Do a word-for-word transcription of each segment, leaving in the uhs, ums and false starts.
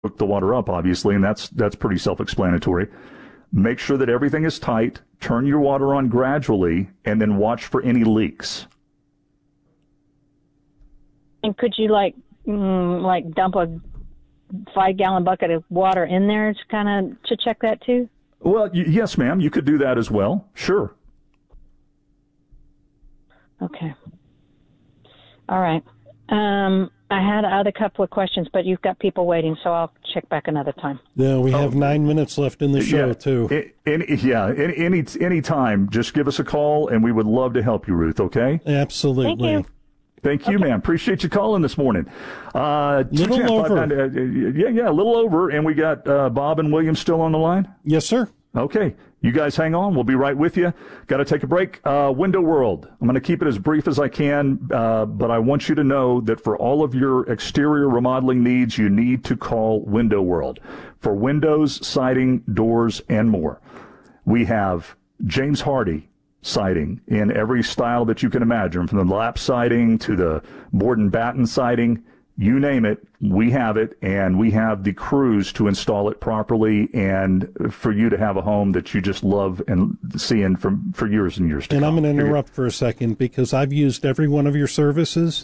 hook the water up, obviously, and that's that's pretty self-explanatory. Make sure that everything is tight. Turn your water on gradually, and then watch for any leaks. And could you like mm, like dump a five-gallon bucket of water in there to kind of to check that too? Well, y- yes, ma'am. You could do that as well. Sure. Okay. All right. Um, I had other couple of questions, but you've got people waiting, so I'll check back another time. Yeah, we have oh, nine minutes left in the show, yeah, too. Any, yeah, any, any any time, just give us a call, and we would love to help you, Ruth, okay? Absolutely. Thank you. Thank you, okay. ma'am. Appreciate you calling this morning. Uh, little over. Five, nine, uh, yeah, yeah, a little over, and we got uh, Bob and William still on the line? Yes, sir. Okay. You guys hang on. We'll be right with you. Got to take a break. Uh, Window World. I'm going to keep it as brief as I can, uh, but I want you to know that for all of your exterior remodeling needs, you need to call Window World for windows, siding, doors, and more. We have James Hardy siding in every style that you can imagine, from the lap siding to the board and batten siding. You name it, we have it, and we have the crews to install it properly and for you to have a home that you just love and seeing for, for years and years to and come. And I'm going to interrupt for a second because I've used every one of your services,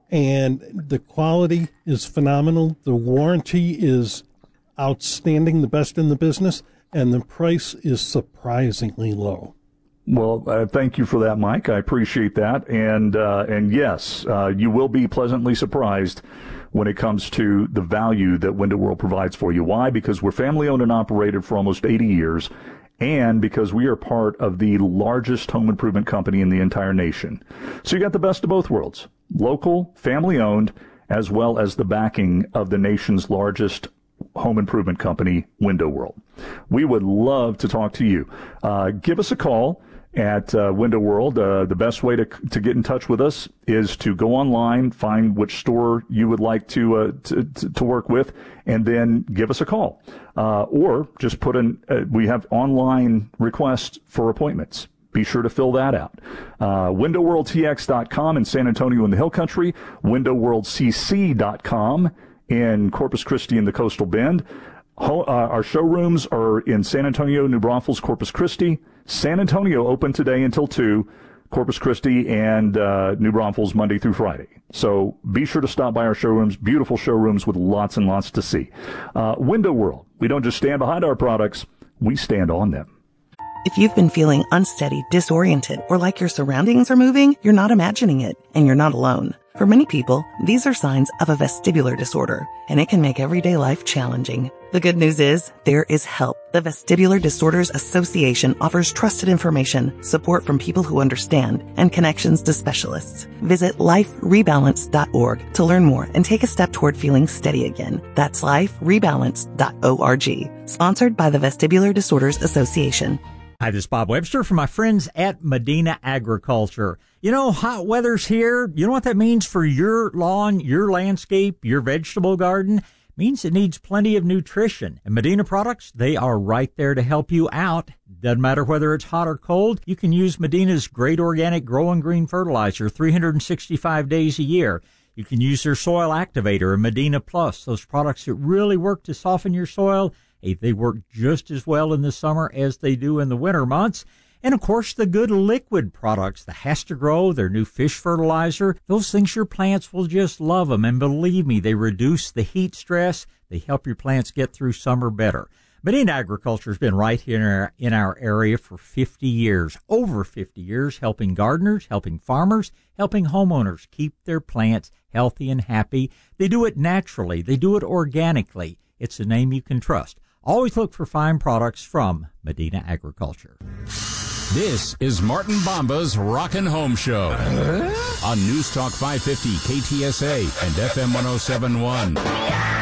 and the quality is phenomenal. The warranty is outstanding, the best in the business, and the price is surprisingly low. Well, uh, thank you for that, Mike. I appreciate that. And uh, and yes, uh, you will be pleasantly surprised when it comes to the value that Window World provides for you. Why? Because we're family-owned and operated for almost eighty years, and because we are part of the largest home improvement company in the entire nation. So you got the best of both worlds, local, family-owned, as well as the backing of the nation's largest home improvement company, Window World. We would love to talk to you. Uh, give us a call at uh, Window World. Uh, the best way to to get in touch with us is to go online, find which store you would like to uh, to, to work with, and then give us a call. Uh, or just put in, uh, we have online requests for appointments. Be sure to fill that out. Uh, window world T X dot com in San Antonio in the Hill Country, window world C C dot com in Corpus Christi in the Coastal Bend. Ho- uh, our showrooms are in San Antonio, New Braunfels, Corpus Christi. San Antonio open today until two, Corpus Christi and uh, New Braunfels Monday through Friday. So be sure to stop by our showrooms, beautiful showrooms with lots and lots to see. Uh, Window World, we don't just stand behind our products, we stand on them. If you've been feeling unsteady, disoriented, or like your surroundings are moving, you're not imagining it, and you're not alone. For many people, these are signs of a vestibular disorder, and it can make everyday life challenging. The good news is there is help. The Vestibular Disorders Association offers trusted information, support from people who understand, and connections to specialists. Visit life rebalance dot org to learn more and take a step toward feeling steady again. That's life rebalance dot org. Sponsored by the Vestibular Disorders Association. Hi, this is Bob Webster from my friends at Medina Agriculture. You know, hot weather's here. You know what that means for your lawn, your landscape, your vegetable garden? It means it needs plenty of nutrition. And Medina products, they are right there to help you out. Doesn't matter whether it's hot or cold. You can use Medina's great organic Grow and Green fertilizer three hundred sixty-five days a year. You can use their Soil Activator and Medina Plus, those products that really work to soften your soil. Hey, they work just as well in the summer as they do in the winter months. And, of course, the good liquid products, the Has to Grow, their new fish fertilizer, those things your plants will just love them. And believe me, they reduce the heat stress. They help your plants get through summer better. Medina Agriculture has been right here in our, in our area for fifty years, over fifty years, helping gardeners, helping farmers, helping homeowners keep their plants healthy and happy. They do it naturally. They do it organically. It's a name you can trust. Always look for fine products from Medina Agriculture. This is Martin Bomba's Rockin' Home Show on News Talk five fifty K T S A and F M one oh seven point one.